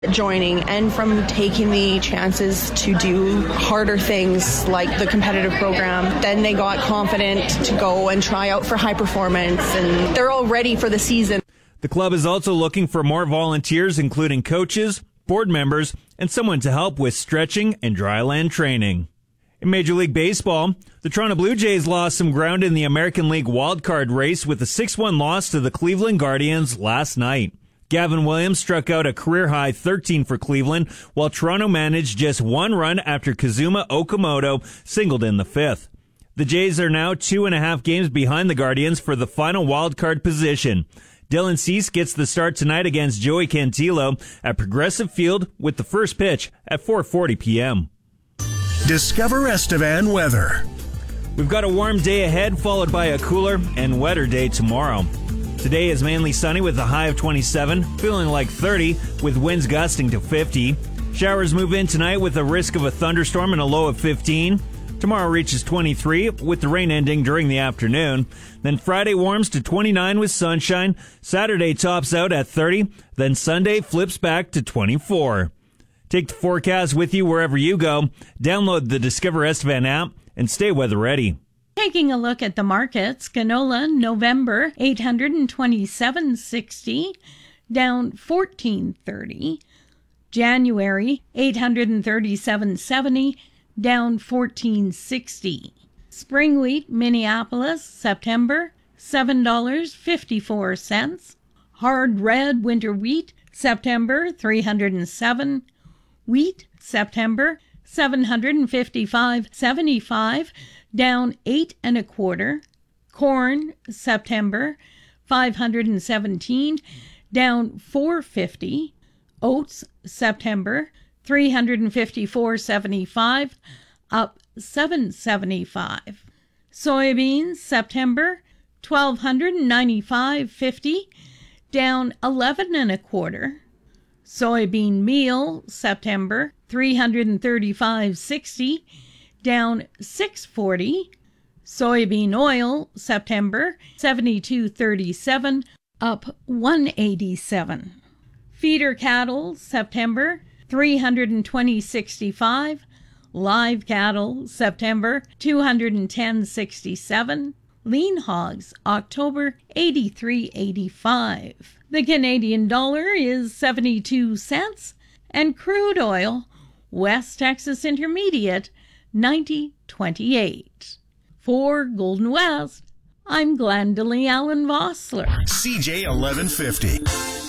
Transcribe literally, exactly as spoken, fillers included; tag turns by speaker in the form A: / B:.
A: joining and from taking the chances to do harder things like the competitive program. Then they got confident to go and try out for high performance, and they're all ready for the season.
B: The club is also looking for more volunteers, including coaches, board members, and someone to help with stretching and dryland training. In Major League Baseball, the Toronto Blue Jays lost some ground in the American League wildcard race with a six one loss to the Cleveland Guardians last night. Gavin Williams struck out a career-high thirteen for Cleveland, while Toronto managed just one run after Kazuma Okamoto singled in the fifth. The Jays are now two and a half games behind the Guardians for the final wildcard position. Dylan Cease gets the start tonight against Joey Cantillo at Progressive Field with the first pitch at four forty p.m.
C: Discover Estevan weather.
B: We've got a warm day ahead, followed by a cooler and wetter day tomorrow. Today is mainly sunny with a high of twenty-seven, feeling like thirty, with winds gusting to fifty. Showers move in tonight with a risk of a thunderstorm and a low of fifteen. Tomorrow reaches twenty-three, with the rain ending during the afternoon. Then Friday warms to twenty-nine with sunshine. Saturday tops out at thirty. Then Sunday flips back to twenty-four. Take the forecast with you wherever you go. Download the Discover Estevan app and stay weather ready.
D: Taking a look at the markets, canola November eight hundred twenty-seven sixty, down fourteen thirty. January eight hundred thirty-seven seventy, down fourteen sixty. Spring wheat Minneapolis September seven dollars and fifty-four cents. Hard red winter wheat September three hundred seven. Wheat September seven hundred fifty-five seventy-five, down eight and a quarter. Corn September five hundred seventeen, down four fifty. Oats September three hundred fifty-four seventy-five, up seven seventy-five. Soybeans September twelve ninety-five fifty, down eleven and a quarter. Soybean meal September three hundred thirty-five sixty, down six forty. Soybean oil September seventy-two thirty-seven, up one eighty-seven. Feeder cattle September three hundred twenty sixty-five. Live cattle September two hundred ten sixty-seven. Lean hogs October eighty-three eighty-five. The Canadian dollar is seventy-two cents, and crude oil West Texas Intermediate ninety twenty-eight. For Golden West, I'm Glendalee Allen Vossler.
C: C J eleven fifty.